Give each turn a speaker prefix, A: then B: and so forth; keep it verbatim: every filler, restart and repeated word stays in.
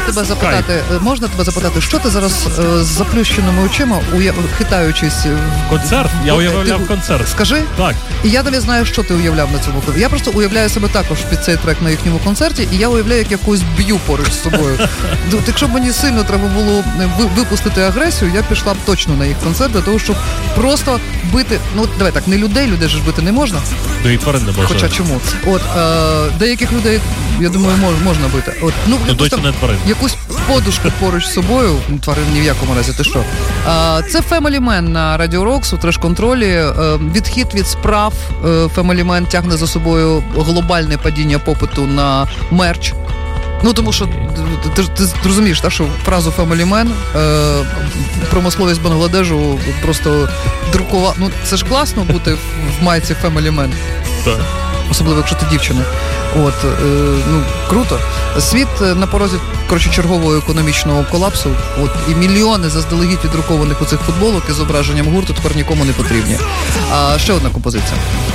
A: тебе запитати, можна тебе запитати, що ти зараз е, з заплющеними очима, уя... хитаючись...
B: Концерт? Я уявляв ти... концерт.
A: Скажи?
B: Так.
A: І я навіть знаю, що ти уявляв на цьому концерті. Я просто уявляю себе також під цей трек на їхньому концерті, і я уявляю, як я когось б'ю поруч з собою. Якщо б мені сильно треба було випустити агресію, я пішла б точно на їх концерт, для того, щоб просто бити, ну, давай так, не людей, людей ж бити не можна.
B: Ну і тварин не можна.
A: Хоча чому? От, е, деяких людей, я думаю, мож, можна бити. От, ну,
B: ну якусь, там,
A: якусь подушку поруч з собою, тварин ні в якому разі, ти що? Е, це Family Man на Radio Rocks у треш-контролі. Е, відхід від справ. Е, Family Man тягне за собою глобальне падіння попиту на мерч. Ну, тому що, ти, ти, ти розумієш, та, що фразу Family Man, е, промисловість Бангладежу просто друкувала. Ну, це ж класно бути в, в майці Family Man.
B: Так.
A: Особливо, якщо ти дівчина. От, е, ну, круто. Світ на порозі, коротше, чергового економічного колапсу. От, і мільйони заздалегідь віддрукованих у цих футболок із зображенням гурту тепер нікому не потрібні. А ще одна композиція.